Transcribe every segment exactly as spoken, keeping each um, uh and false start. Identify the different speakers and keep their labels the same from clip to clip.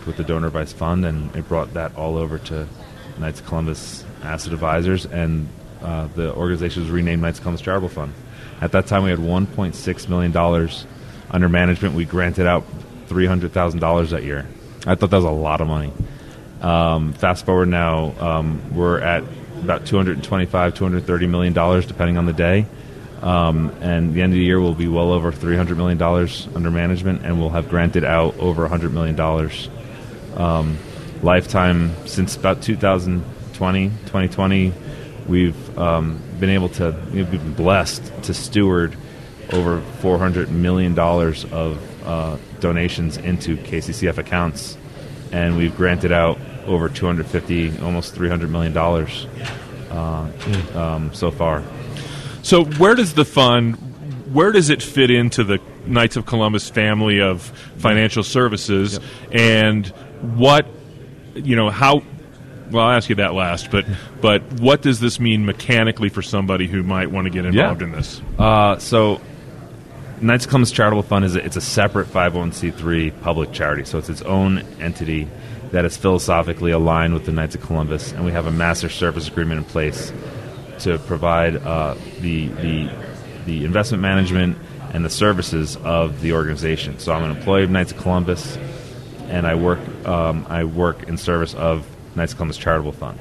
Speaker 1: with the Donor Advised Fund, and it brought that all over to Knights of Columbus Asset Advisors, and uh, the organization was renamed Knights of Columbus Charitable Fund. At that time, we had one point six million dollars under management. We granted out three hundred thousand dollars that year. I thought that was a lot of money. Um, fast forward now, um, we're at about two hundred twenty-five, two hundred thirty million dollars, depending on the day. Um, and the end of the year, we'll be well over three hundred million dollars under management, and we'll have granted out over one hundred million dollars. Um, lifetime, since about two thousand twenty, twenty twenty, we've um, been able to, we've been blessed to steward over four hundred million dollars of uh, donations into K C C F accounts, and we've granted out over two hundred fifty, almost three hundred million dollars uh, mm. um, so far.
Speaker 2: So where does the fund, where does it fit into the Knights of Columbus family of financial services, yep. and what, you know, how, well, I'll ask you that last, but but what does this mean mechanically for somebody who might want to get involved
Speaker 1: yeah.
Speaker 2: in this?
Speaker 1: Uh, so Knights of Columbus Charitable Fund is a, it's a separate five oh one c three public charity, so it's its own entity that is philosophically aligned with the Knights of Columbus, and we have a master service agreement in place to provide uh, the the the investment management and the services of the organization. So I'm an employee of Knights of Columbus, and I work um, I work in service of Knights of Columbus Charitable Fund.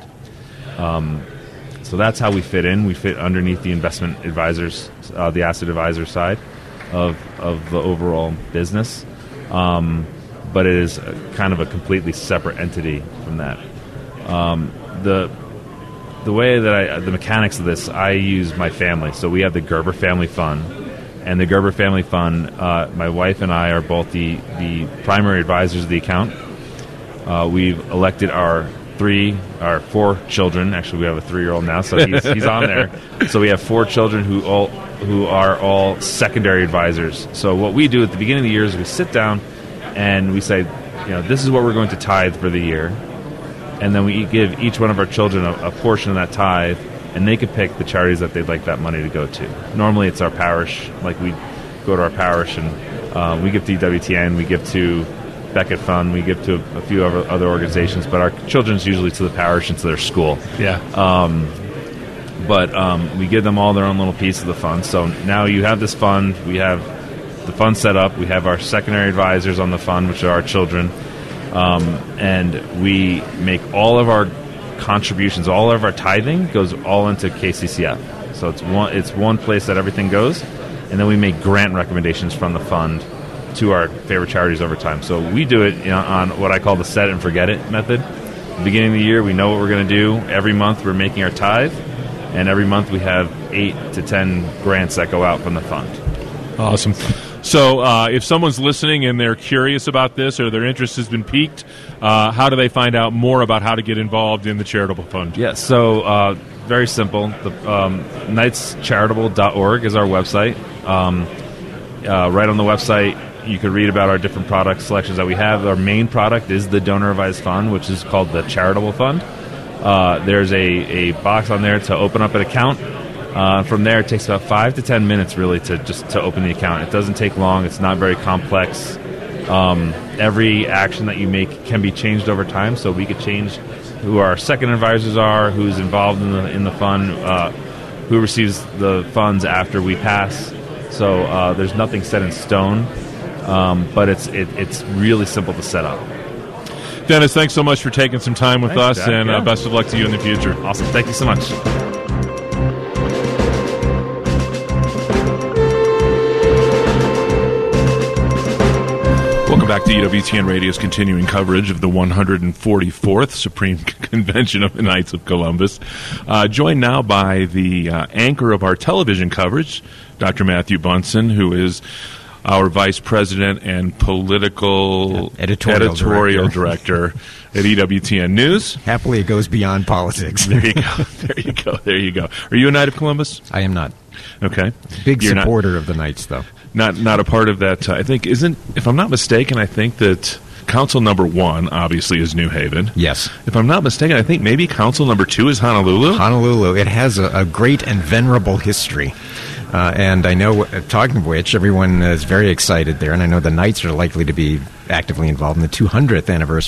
Speaker 1: Um, so that's how we fit in. We fit underneath the investment advisors, uh, the asset advisor side of of the overall business, um, but it is a, kind of a completely separate entity from that. Um, the the way that I, the mechanics of this, I use my family. So we have the Gerber Family Fund, and the Gerber Family Fund, uh, my wife and I are both the, the primary advisors of the account. Uh, we've elected our three, our four children. Actually, we have a three-year-old now, so he's, he's on there. So we have four children who all who are all secondary advisors. So what we do at the beginning of the year is we sit down and we say, you know, this is what we're going to tithe for the year. And then we give each one of our children a, a portion of that tithe, and they could pick the charities that they'd like that money to go to. Normally it's our parish, like we go to our parish, and uh, we give to E W T N, we give to Beckett Fund, we give to a few other, other organizations, but our children's usually to the parish and to their school.
Speaker 2: Yeah.
Speaker 1: Um, but um, we give them all their own little piece of the fund. So now you have this fund, we have the fund set up, we have our secondary advisors on the fund, which are our children. Um, and we make all of our contributions, all of our tithing goes all into K C C F. So it's one, it's one place that everything goes, and then we make grant recommendations from the fund to our favorite charities over time. So we do it, you know, on what I call the set and forget it method. At the beginning of the year, we know what we're going to do. Every month, we're making our tithe, and every month we have eight to ten grants that go out from the fund.
Speaker 2: Awesome. So uh, if someone's listening and they're curious about this or their interest has been piqued, uh, how do they find out more about how to get involved in the charitable fund?
Speaker 1: Yeah, so uh, very simple. The, um, knights charitable dot org is our website. Um, uh, right on the website, you can read about our different product selections that we have. Our main product is the Donor Advised Fund, which is called the Charitable Fund. Uh, there's a, a box on there to open up an account. Uh, from there, it takes about five to ten minutes, really, to just to open the account. It doesn't take long. It's not very complex. Um, every action that you make can be changed over time, so we could change who our second advisors are, who's involved in the in the fund, uh, who receives the funds after we pass. So uh, there's nothing set in stone, um, but it's it, it's really simple to set up.
Speaker 2: Dennis, thanks so much for taking some time with
Speaker 1: thanks,
Speaker 2: us,
Speaker 1: Jack.
Speaker 2: and
Speaker 1: yeah.
Speaker 2: uh, best of luck to you in the future.
Speaker 1: Awesome. Thank you so much.
Speaker 2: Welcome back to E W T N Radio's continuing coverage of the one hundred forty-fourth Supreme Convention of the Knights of Columbus. Uh, joined now by the uh, anchor of our television coverage, Doctor Matthew Bunson, who is our Vice President and Political
Speaker 3: yeah, Editorial,
Speaker 2: editorial
Speaker 3: Director,
Speaker 2: director at E W T N News.
Speaker 3: Happily, it goes beyond politics.
Speaker 2: There you go. There you go. There you go. Are you a Knight of Columbus?
Speaker 3: I am not.
Speaker 2: Okay.
Speaker 3: Big
Speaker 2: You're
Speaker 3: supporter
Speaker 2: not,
Speaker 3: of the Knights, though.
Speaker 2: Not not a part of that. Uh, I think isn't. If I'm not mistaken, I think that council number one obviously is New Haven.
Speaker 3: Yes.
Speaker 2: If I'm not mistaken, I think maybe council number two is Honolulu.
Speaker 3: Honolulu. It has a, a great and venerable history. Uh, and I know, uh, talking of which, everyone is very excited there, and I know the Knights are likely to be actively involved in the two hundredth anniversary